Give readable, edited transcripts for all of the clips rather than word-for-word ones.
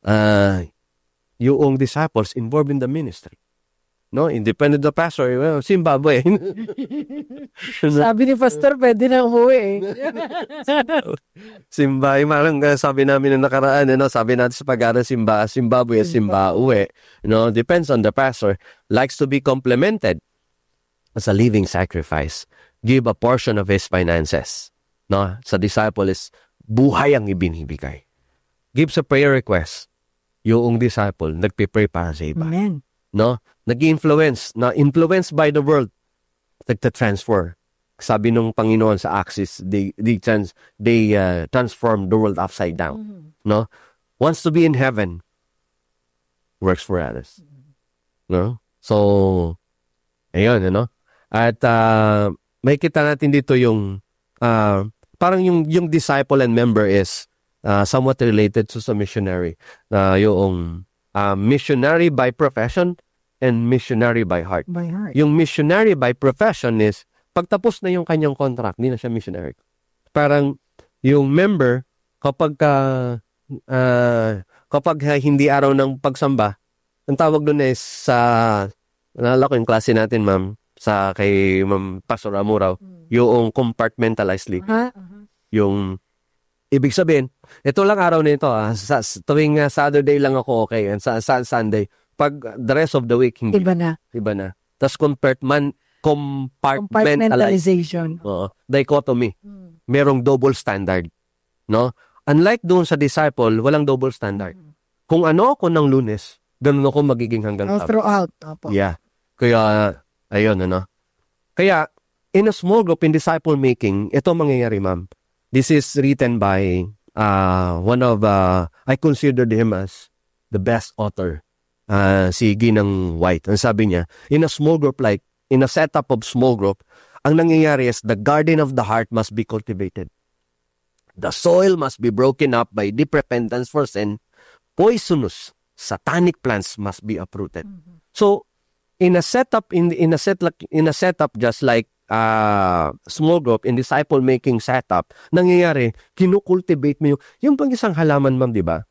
yung disciples involved in the ministry. No, independent the pastor, well, Zimbabwe. Sabi ni Pastor, pwede na umuwi eh. Zimbabwe, parang sabi namin na nakaraan, sabi natin sa pag-aaral Zimbabwe, depends on the pastor. Likes to be complemented as a living sacrifice. Give a portion of his finances. No, sa disciple is buhay ang ibinibigay. Gives a prayer request. Yung disciple, nagpipray para sa iba. Amen. No? Influenced by the world, nagta-transfer. Sabi nung Panginoon sa Axis, they transform the world upside down. Mm-hmm. No? Wants to be in heaven, works for others. No? So, ayun, At may kita natin dito yung parang yung disciple and member is somewhat related to sa missionary. Yung missionary by profession and missionary by heart. By heart. Yung missionary by profession is, pagtapos na yung kanyang contract, hindi na siya missionary. Parang yung member, kapag hindi araw ng pagsamba, ang tawag doon is nalala ko yung klase natin, ma'am, kay Ma'am Pastor Amuraw, yung compartmentalized leave. Yung ibig sabihin, ito lang araw na ito, tuwing Saturday lang ako okay, and sa Sunday, pag the rest of the week, hindi. Iba na. Tapos compartmentalization. Dichotomy. Merong double standard. No? Unlike doon sa disciple, walang double standard. Kung ano ako ng Lunes, ganun ako magiging hanggang Sabado. Throughout. Opo. Yeah. Kaya, ayun, Kaya, in a small group, in disciple making, ito mangyayari, ma'am. This is written by one of, I considered him as the best author, si Ginang White. Ang sabi niya, in a small group, in a setup of small group, ang nangyayari is the garden of the heart must be cultivated. The soil must be broken up by deep repentance for sin. Poisonous, satanic plants must be uprooted. So, in a setup just like small group, in disciple making setup, nangyayari, kinukultivate mo yung pang isang halaman, ma'am, di ba?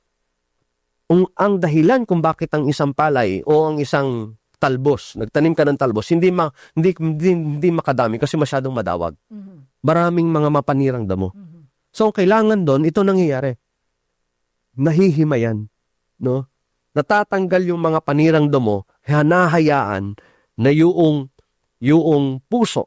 Ang dahilan kung bakit ang isang palay o ang isang talbos, nagtanim ka ng talbos, hindi makadami kasi masyadong madawag. Maraming mga mapanirang damo. So, kailangan doon, ito nangyayari. Nahihimayan. No? Natatanggal yung mga panirang damo, hanahayaan na yung puso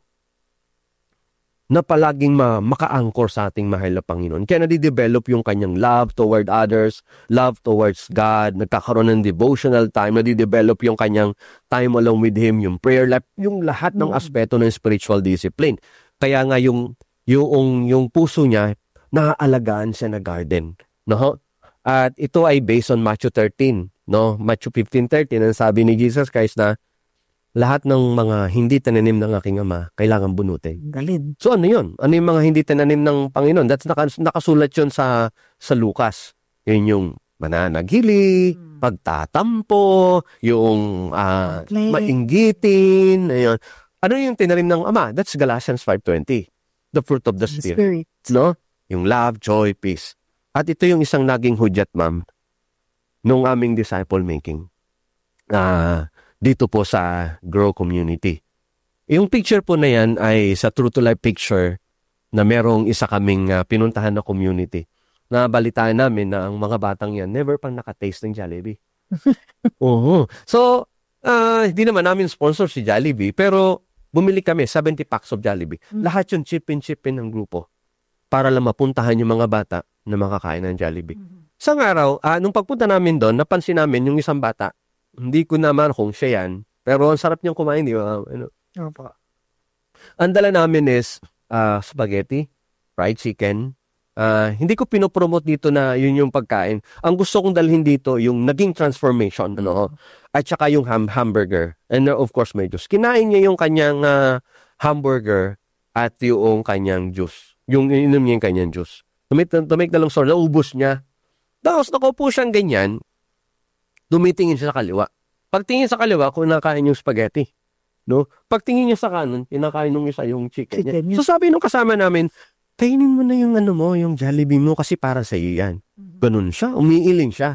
na palaging maka-anchor sa ating mahal na Panginoon. Kaya nadidevelop yung kanyang love toward others, love towards God, nagkakaroon ng devotional time, nadidevelop yung kanyang time along with Him, yung prayer life, yung lahat ng aspeto ng spiritual discipline. Kaya nga yung puso niya, naaalagaan siya na garden. No? At ito ay based on Matthew 13. No? Matthew 15:13, ang sabi ni Jesus Christ na, lahat ng mga hindi tinanim ng aking Ama, kailangan bunutin. Galing. So ano yun? Ano yung mga hindi tinanim ng Panginoon? That's nakasulat yun sa Lucas. Yun yung mananaghili, pagtatampo, yung mainggitin. Ayun. Ano yung tinanim ng Ama? That's Galatians 5:20. The fruit of the Spirit. No? Yung love, joy, peace. At ito yung isang naging hudyat, ma'am, nung aming disciple making. Dito po sa Grow Community. Yung picture po na yan ay sa True to Life picture na merong isa kaming pinuntahan na community. Nabalitaan namin na ang mga batang yan never pang nakataste ng Jollibee. So, hindi naman namin sponsor si Jollibee, pero bumili kami 70 packs of Jollibee. Lahat yung chip-in ng grupo para lang mapuntahan yung mga bata na makakain ng Jollibee. Isang araw, nung pagpunta namin doon, napansin namin yung isang bata. Hindi ko naman kung siya yan, pero ang sarap niyang kumain, di ba? Opo. Ang dala namin is spaghetti, fried chicken. Hindi ko pinopromote dito na yun yung pagkain. Ang gusto kong dalhin dito, yung naging transformation, at saka yung hamburger. And of course, may juice. Kinain niya yung kanyang hamburger at yung kanyang juice. Yung inom niya yung kanyang juice. To make the long story, naubos niya. Tapos nakaupo siyang ganyan, tumitingin siya sa kaliwa. Pagtingin sa kaliwa, kinakain yung spaghetti. No? Pagtingin niya sa kanan, kinakain nung isa yung chicken niya. So sabi nung kasama namin, kainin mo na yung yung Jollibee mo kasi para sa iyo yan. Ganun siya, umiiling siya.